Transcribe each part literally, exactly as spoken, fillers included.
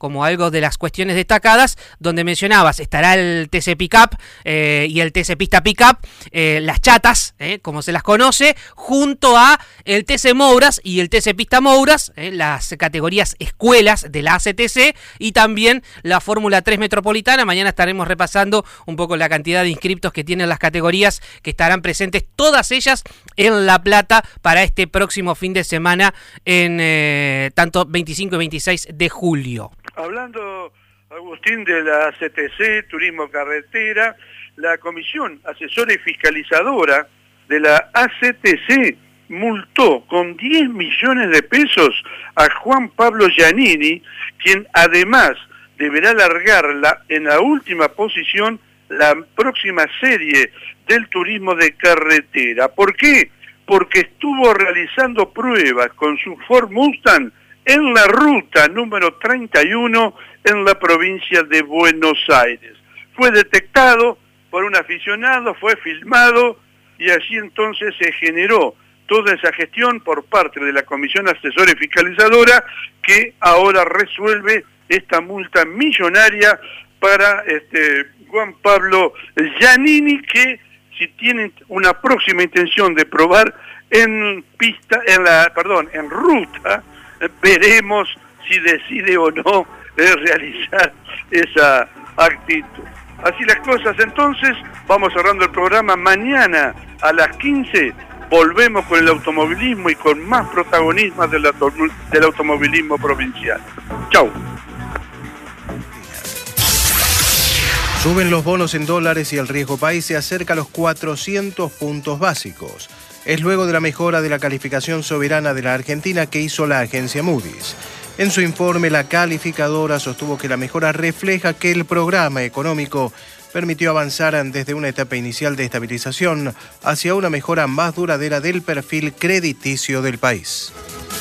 como algo de las cuestiones destacadas, donde mencionabas, estará el T C Pickup eh, y el T C Pista Pickup, eh, las chatas, eh, como se las conoce, junto a el T C Mouras y el T C Pista Mouras, eh, las categorías escuelas de la A C T C, y también la Fórmula tres Metropolitana. Mañana estaremos repasando un poco la cantidad de inscriptos que tienen las categorías que estarán presentes, todas ellas en La Plata, para este próximo fin de semana, en eh, tanto veinticinco y veintiséis de julio. Hablando, Agustín, de la A C T C, Turismo Carretera, la Comisión Asesora y Fiscalizadora de la A C T C multó con diez millones de pesos a Juan Pablo Giannini, quien además deberá largarla en la última posición la próxima serie del turismo de carretera. ¿Por qué? Porque estuvo realizando pruebas con su Ford Mustang en la ruta número treinta y uno en la provincia de Buenos Aires. Fue detectado por un aficionado, fue filmado, y allí entonces se generó toda esa gestión por parte de la Comisión Asesora y Fiscalizadora, que ahora resuelve esta multa millonaria para este Juan Pablo Giannini, que si tienen una próxima intención de probar en pista, en la, perdón, en ruta, veremos si decide o no eh, realizar esa actitud. Así las cosas, entonces, vamos cerrando el programa. Mañana a las quince volvemos con el automovilismo y con más protagonismo del, auto, del automovilismo provincial. Chau. Suben los bonos en dólares y el riesgo país se acerca a los cuatrocientos puntos básicos. Es luego de la mejora de la calificación soberana de la Argentina que hizo la agencia Moody's. En su informe, la calificadora sostuvo que la mejora refleja que el programa económico permitió avanzar desde una etapa inicial de estabilización hacia una mejora más duradera del perfil crediticio del país.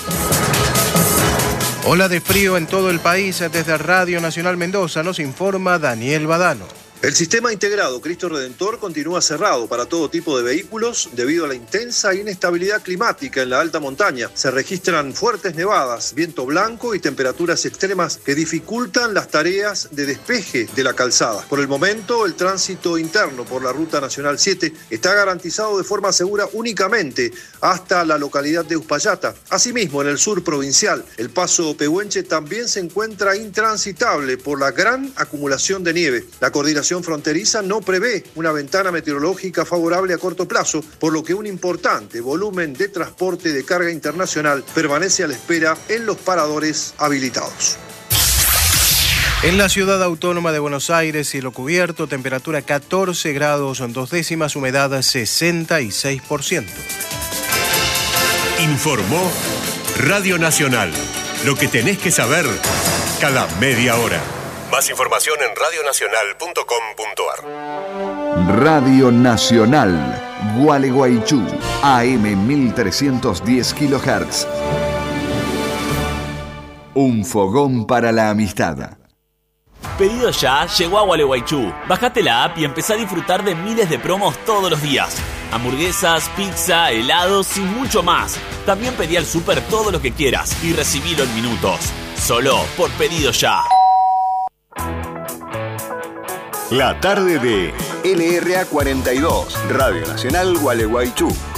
Ola de frío en todo el país. Desde Radio Nacional Mendoza nos informa Daniel Badano. El sistema integrado Cristo Redentor continúa cerrado para todo tipo de vehículos debido a la intensa inestabilidad climática en la alta montaña. Se registran fuertes nevadas, viento blanco y temperaturas extremas que dificultan las tareas de despeje de la calzada. Por el momento, el tránsito interno por la Ruta Nacional siete está garantizado de forma segura únicamente hasta la localidad de Uspallata. Asimismo, en el sur provincial, el paso Pehuenche también se encuentra intransitable por la gran acumulación de nieve. La coordinación fronteriza no prevé una ventana meteorológica favorable a corto plazo, por lo que un importante volumen de transporte de carga internacional permanece a la espera en los paradores habilitados. En la ciudad autónoma de Buenos Aires, cielo cubierto, temperatura catorce grados dos décimas, humedad sesenta y seis por ciento. Informó Radio Nacional. Lo que tenés que saber cada media hora. Más información en radio nacional punto com punto ar. Radio Nacional, Gualeguaychú, A M mil trescientos diez kilohertz. Un fogón para la amistad. Pedido Ya llegó a Gualeguaychú. Bajate la app y empezá a disfrutar de miles de promos todos los días. Hamburguesas, pizza, helados y mucho más. También pedí al súper todo lo que quieras y recibilo en minutos. Solo por Pedido Ya. La tarde de L R A cuarenta y dos, Radio Nacional Gualeguaychú.